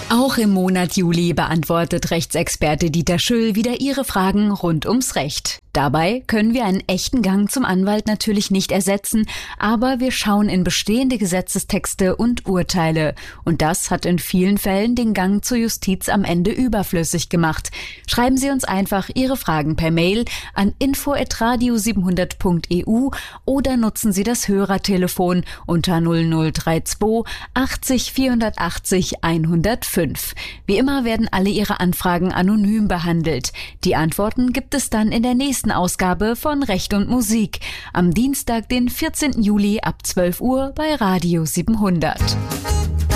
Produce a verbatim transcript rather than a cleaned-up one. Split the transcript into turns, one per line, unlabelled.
Auch im Monat Juli beantwortet Rechtsexperte Dieter Schüll wieder Ihre Fragen rund ums Recht. Dabei können wir einen echten Gang zum Anwalt natürlich nicht ersetzen, aber wir schauen in bestehende Gesetzestexte und Urteile. Und das hat in vielen Fällen den Gang zur Justiz am Ende überflüssig gemacht. Schreiben Sie uns einfach Ihre Fragen per Mail an info at radio siebenhundert punkt e u oder nutzen Sie das Hörertelefon unter null null drei zwei achtzig vierhundertachtzig hundertfünf. Wie immer werden alle Ihre Anfragen anonym behandelt. Die Antworten gibt es dann in der nächsten Ausgabe von Recht und Musik am Dienstag, den vierzehnten Juli ab zwölf Uhr bei Radio siebenhundert.